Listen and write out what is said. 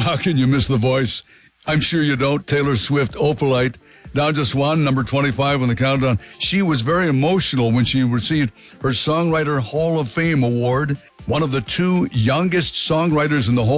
how can you miss the voice? I'm sure you don't. Taylor Swift, Opalite. Now just one, number 25 on the countdown. She was very emotional when she received her Songwriter Hall of Fame award. One of the two youngest songwriters in the whole